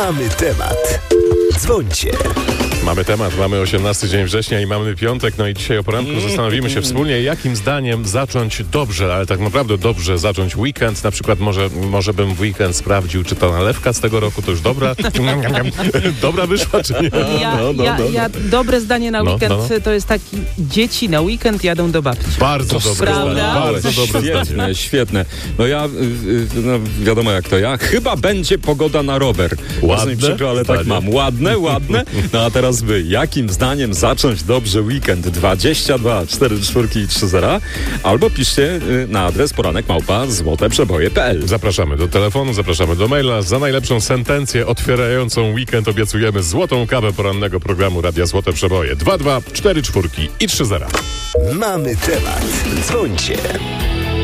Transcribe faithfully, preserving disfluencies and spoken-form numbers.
Mamy temat. Dzwońcie. Mamy temat, mamy osiemnasty dzień września i mamy piątek, no i dzisiaj o poranku zastanowimy się wspólnie, jakim zdaniem zacząć dobrze, ale tak naprawdę dobrze zacząć weekend. Na przykład może, może bym w weekend sprawdził, czy ta nalewka z tego roku to już dobra. Dobra wyszła, czy nie? Ja, No, no, ja, no, no. ja dobre zdanie na No, weekend no, no. to jest taki, dzieci na weekend jadą do babci. Bardzo dobre prawda? zdanie, bardzo dobre zdanie. Świetne, świetne. No ja, y, y, no wiadomo jak to ja. Chyba będzie pogoda na rower. Bardzo mi Ładne przykro, ale tak zdanie. mam. Ładne, ładne. No a teraz wy. Jakim zdaniem zacząć dobrze weekend? dwadzieścia dwa cztery czwórki i trzy zera. Albo piszcie y, na adres poranek małpa złote przeboje kropka p l. Zapraszamy do telefonu, zapraszamy do maila. Za najlepszą sentencję otwierającą weekend obiecujemy złotą kawę porannego programu Radia Złote Przeboje. dwa dwa cztery czwórki i trzy zera. Mamy temat. Dzwońcie.